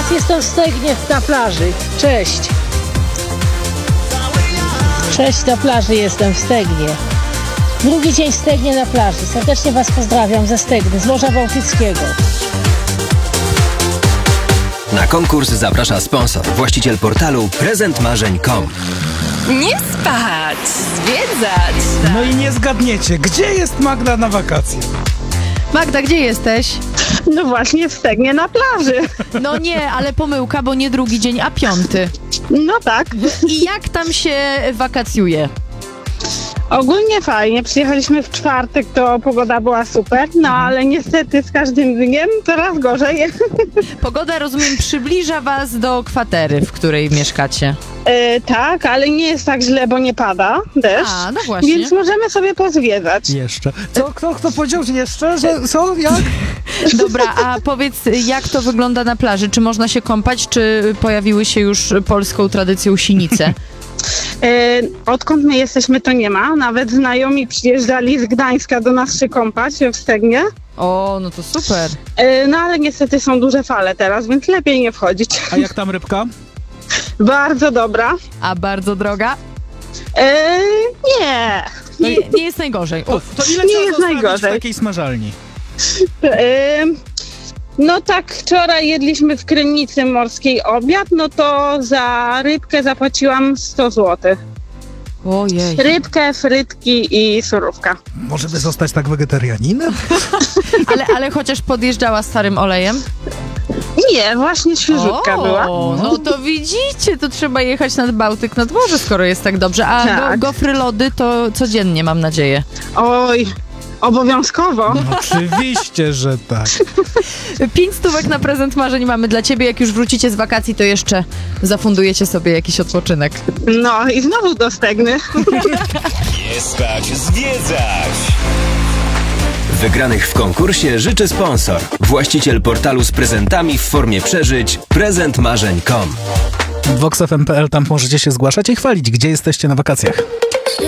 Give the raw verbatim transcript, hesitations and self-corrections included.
teraz jestem w Stegnie na plaży. Cześć. Cześć, na plaży jestem w Stegnie. Drugi dzień w Stegnie na plaży. Serdecznie Was pozdrawiam ze Stegny, z Morza Bałtyckiego. Na konkurs zaprasza sponsor, właściciel portalu prezent marzeń kropka com. Nie spać, zwiedzać. No i nie zgadniecie, gdzie jest Magda na wakacje? Magda, gdzie jesteś? No właśnie w Stegnie na plaży. No nie, ale pomyłka, bo nie drugi dzień, a piąty. No tak. I jak tam się wakacjuje? Ogólnie fajnie. Przyjechaliśmy w czwartek, to pogoda była super, no ale niestety z każdym dniem coraz gorzej. Pogoda, rozumiem, przybliża was do kwatery, w której mieszkacie. E, tak, ale nie jest tak źle, bo nie pada deszcz, A, no właśnie. więc możemy sobie pozwiedzać. Jeszcze. Co, kto, kto powiedział, że jeszcze? Że co? Jak? Dobra, a powiedz, jak to wygląda na plaży? Czy można się kąpać, czy pojawiły się już polską tradycją sinice? E, odkąd my jesteśmy, to nie ma. Nawet znajomi przyjeżdżali z Gdańska do nas się kąpać w Stegnie. O, no to super. E, no ale niestety są duże fale teraz, więc lepiej nie wchodzić. A jak tam rybka? Bardzo dobra. A bardzo droga? E, nie. Nie, nie jest najgorzej. To, Uf. to ile Nie trzeba jest zostawić najgorzej. w takiej smażalni? E, no tak, wczoraj jedliśmy w Krynicy Morskiej obiad, no to za rybkę zapłaciłam sto złotych. Ojej. Rybkę, frytki i surówka. Może by zostać tak wegetarianinem? Ale, ale chociaż podjeżdżała starym olejem? Nie, właśnie świeżutka o, była. No to widzicie, to trzeba jechać nad Bałtyk, nad morze, skoro jest tak dobrze. A Tak. go, gofry, lody to codziennie, mam nadzieję. Oj, obowiązkowo. Oczywiście, że tak. Pięć stówek na prezent marzeń mamy dla ciebie. Jak już wrócicie z wakacji, to jeszcze zafundujecie sobie jakiś odpoczynek. No i znowu do Stegny. Nie spać, zwiedzać. Wygranych w konkursie życzy sponsor, właściciel portalu z prezentami w formie przeżyć prezent marzeń kropka com. vox f m kropka p l, tam możecie się zgłaszać i chwalić, gdzie jesteście na wakacjach.